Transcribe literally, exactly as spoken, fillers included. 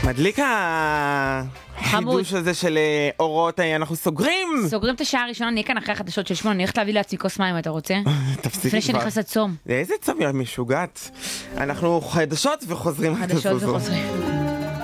מדליק החידוש הזה של אורות, אנחנו סוגרים. סוגרים את השעה הראשונה, נהיה כאן אחרי החדשות של שמונה, אני הולכת להביא לעצמי כוס מים, אתה רוצה? תפסיקי לפני שנכנס לצום. איזה צום משוגעת. אנחנו חדשות וחוזרים. חדשות וחוזרים.